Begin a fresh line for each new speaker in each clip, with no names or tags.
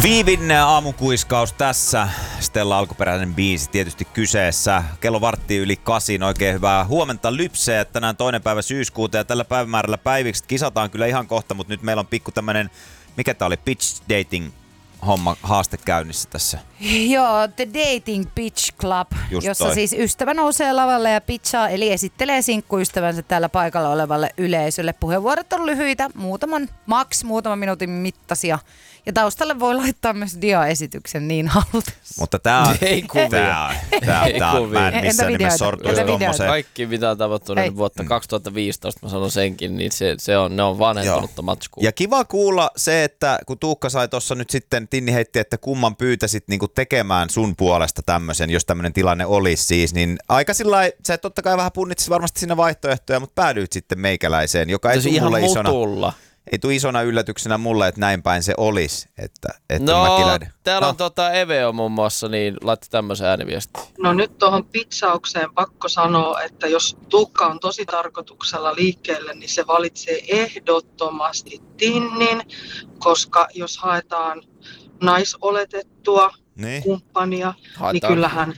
Liivin aamukuiskaus tässä. Stella alkuperäinen biisi tietysti kyseessä. Kello 7:08. Oikein hyvää huomenta Lypseä. Tänään 2. päivä syyskuuta ja tällä päivämäärällä päiviksi kisataan kyllä ihan kohta, mutta nyt meillä on pikku tämmönen, mikä tää oli, pitch dating homma, haaste käynnissä tässä.
Joo, The Dating Pitch Club,
Just
jossa
toi.
siis ystävä nousee lavalle ja pitchaa, eli esittelee sinkkuystävänsä täällä paikalla olevalle yleisölle. Puheenvuorot on lyhyitä, muutaman minuutin mittaisia. Ja taustalle voi laittaa myös diaesityksen niin halutessa.
Mutta tää
Ei kuvia.
tää on, mä en missään nimessä sortuisi tommoseen.
Kaikki mitä on tapahtunut vuotta 2015, mä sanon senkin, niin ne on vanhentunutta matskua.
Ja kiva kuulla se, että kun Tuukka sai tuossa nyt sitten, Tinni heitti, että kumman pyytäisit niinku tekemään sun puolesta tämmöisen, jos tämmöinen tilanne olisi siis, niin aika sillai, sä totta kai vähän punnitsit varmasti sinne vaihtoehtoja, mutta päädyit sitten meikäläiseen, joka ei tule mulle isona. Ei tule isona yllätyksenä mulle, että näin päin se olisi. Että
täällä on Eveo muun muassa, niin laittoi tämmöisen ääniviestin.
No nyt tuohon pitsaukseen pakko sanoa, että jos Tuukka on tosi tarkoituksella liikkeelle, niin se valitsee ehdottomasti Tinnin, koska jos haetaan naisoletettua kumppania, niin kyllähän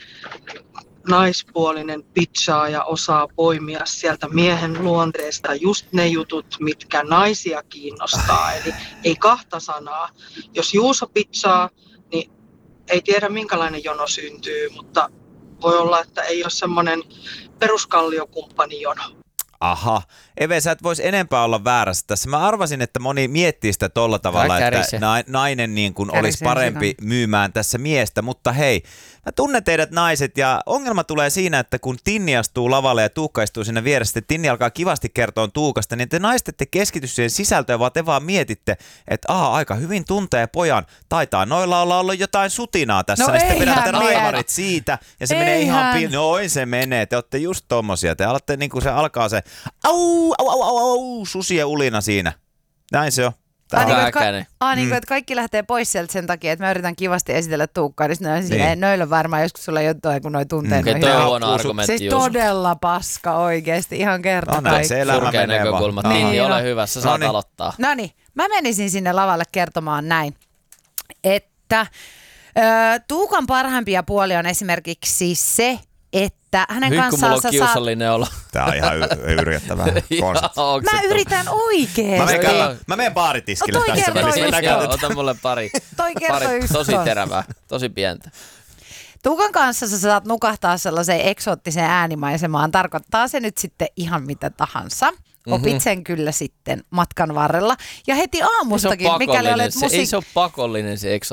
naispuolinen pitchaaja osaa poimia sieltä miehen luonteesta just ne jutut, mitkä naisia kiinnostaa. Eli ei kahta sanaa. Jos Juuso pitchaa, niin ei tiedä minkälainen jono syntyy, mutta voi olla, että ei ole semmoinen peruskalliokumppani jono.
Aha. Eve, sä et vois enempää olla väärässä tässä. Mä arvasin, että moni miettii sitä tolla tavalla, että nainen niin kuin olisi parempi myymään tässä miestä, mutta hei, mä tunnen teidät naiset ja ongelma tulee siinä, että kun Tinni astuu lavalle ja Tuukka istuu siinä vieressä, sitten Tinni alkaa kivasti kertoa Tuukasta, niin te naiset ette keskity siihen sisältöön, vaan te vaan mietitte, että aika hyvin tuntee pojan, taitaa noilla olla ollut jotain sutinaa tässä,
No
niin sitten vedätte
eihän
raivarit siitä ja se menee ihan noin se menee, te olette just tommosia, te alatte niin kuin se alkaa se au, susien ulina siinä. Näin se on.
Niin kuin, että kaikki lähtee pois sieltä sen takia, että mä yritän kivasti esitellä Tuukkaa, niin noilla on varmaan joskus sulla jotain, kun noi tuntee.
Toi on huono argumentti.
Siis todella paska oikeesti, ihan kerta
kaikki. Se elämä menee
näkökulma. Tinni, ole hyvä, sä saat aloittaa.
Noniin, mä menisin sinne lavalle kertomaan näin, että Tuukan parhaimpia puolia on esimerkiksi se, että hänen kanssaan sä saat...
kiusallinen olo.
Tää on ihan yrjettävää konsepti.
Mä yritän oikeesti.
Mä menen baaritiskille tässä välissä.
Ota mulle pari.
Toi kertoo yksi.
Tosi terävää, tosi pientä.
Tuukan kanssa sä saat nukahtaa sellaiseen eksoottiseen äänimaisemaan. Tarkoittaa se nyt sitten ihan mitä tahansa. Opit sen kyllä sitten matkan varrella. Ja heti aamustakin, mikäli olet
Ei se ole pakollinen se